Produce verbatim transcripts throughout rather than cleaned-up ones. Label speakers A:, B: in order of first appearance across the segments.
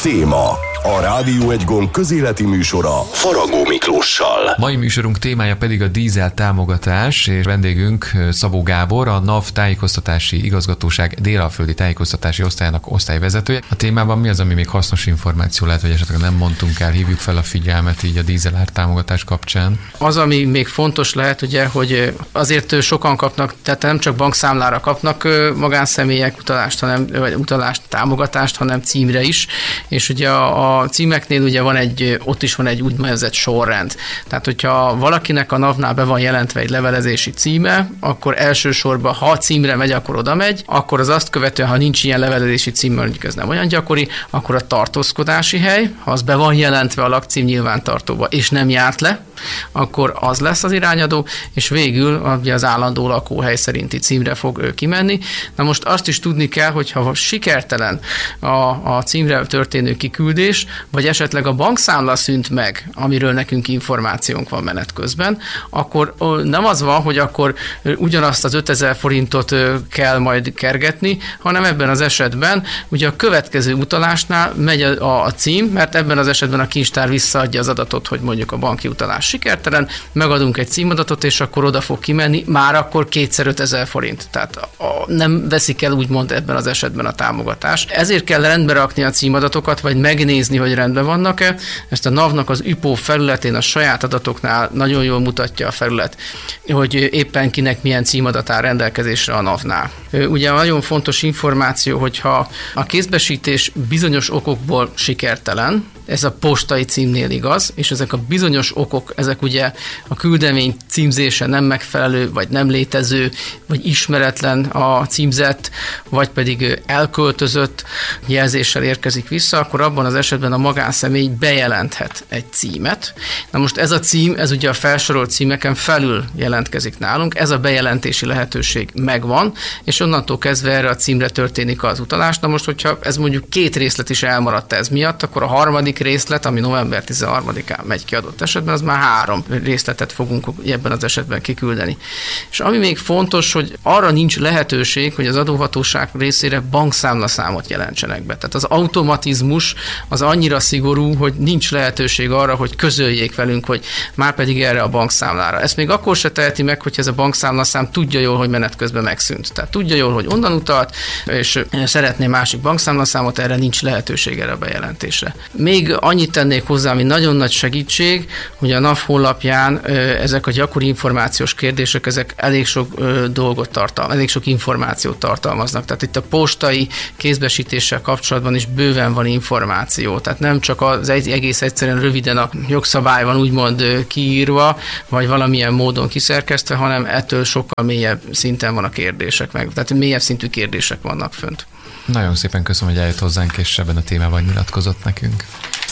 A: Téma. A Rádió egy gomb közéleti műsora Faragó Miklóssal.
B: Mai műsorunk témája pedig a dízel támogatás, és vendégünk Szabó Gábor, a NAV Tájékoztatási Igazgatóság Dél-Alföldi Tájékoztatási Osztályának osztályvezetője. A témában mi az, ami még hasznos információ lehet, vagy esetleg nem mondtunk el, hívjuk fel a figyelmet így a dízelár támogatás kapcsán?
C: Az, ami még fontos lehet, ugye, hogy azért sokan kapnak, tehát nem csak bankszámlára kapnak magánszemélyek utalást, hanem, vagy utalást, támogatást, hanem címre is, és ugye a A címeknél ugye van egy, ott is van egy úgynevezett sorrend. Tehát, hogyha valakinek a NAV-nál be van jelentve egy levelezési címe, akkor elsősorban, ha a címre megy, akkor oda megy, akkor az azt követően, ha nincs ilyen levelezési cím, mondjuk ez nem olyan gyakori, akkor a tartózkodási hely, ha az be van jelentve a lakcím nyilvántartóba, és nem járt le, akkor az lesz az irányadó, és végül ugye az állandó lakóhely szerinti címre fog ő kimenni. Na most azt is tudni kell, hogy ha sikertelen a, a címre történő kiküldés, vagy esetleg a bankszámla szűnt meg, amiről nekünk információnk van menet közben, akkor nem az van, hogy akkor ugyanazt az ötezer forintot kell majd kergetni, hanem ebben az esetben ugye a következő utalásnál megy a, a cím, mert ebben az esetben a kincstár visszaadja az adatot, hogy mondjuk a banki utalás sikertelen, megadunk egy címadatot, és akkor oda fog kimenni, már akkor kétszer ötezer forint. Tehát a, nem veszik el úgymond ebben az esetben a támogatást. Ezért kell rendbe rakni a címadatokat, vagy megnézni, hogy rendben vannak-e. Ezt a NAV-nak az ü pé o felületén a saját adatoknál nagyon jól mutatja a felület, hogy éppen kinek milyen címadat áll rendelkezésre a NAV-nál. Ugye nagyon fontos információ, hogyha a kézbesítés bizonyos okokból sikertelen, ez a postai címnél igaz, és ezek a bizonyos okok, ezek ugye a küldemény címzése nem megfelelő, vagy nem létező, vagy ismeretlen a címzett, vagy pedig elköltözött jelzéssel érkezik vissza, akkor abban az esetben a magánszemély bejelenthet egy címet. Na most ez a cím, ez ugye a felsorolt címeken felül jelentkezik nálunk, ez a bejelentési lehetőség megvan, és onnantól kezdve erre a címre történik az utalás. Na most, hogyha ez mondjuk két részlet is elmaradt ez miatt, akkor a harmadik részlet, ami november tizenharmadikán megy ki adott esetben, az már három részletet fogunk ebben az esetben kiküldeni. És ami még fontos, hogy arra nincs lehetőség, hogy az adóhatóság részére bankszámlaszámot jelentsenek be. Tehát az automatizmus az annyira szigorú, hogy nincs lehetőség arra, hogy közöljék velünk, hogy már pedig erre a bankszámlára. Ezt még akkor se teheti meg, hogy ez a bankszámlaszám tudja jól, hogy menet közben megszűnt. Tehát tudja jól, hogy onnan utalt, és szeretné másik bankszámlaszámot, erre nincs lehetőség erre a bejelentésre. Még annyit tennék hozzá, ami nagyon nagy segítség, hogy a NAV honlapján ezek a gyakori információs kérdések, ezek elég sok dolgot tartalmaznak, elég sok információt tartalmaznak. Tehát itt a postai kézbesítéssel kapcsolatban is bőven van információ. Tehát nem csak az egész egyszerűen röviden a jogszabály van úgymond kiírva, vagy valamilyen módon kiszerkesztve, hanem ettől sokkal mélyebb szinten van a kérdések meg. Tehát mélyebb szintű kérdések vannak fönt.
B: Nagyon szépen köszönöm, hogy eljött hozzánk, és ebben a témában nyilatkozott nekünk.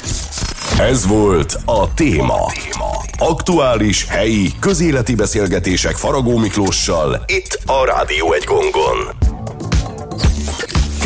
A: Ez volt a Téma. Aktuális, helyi, közéleti beszélgetések Faragó Miklóssal itt a Rádió egy gongon.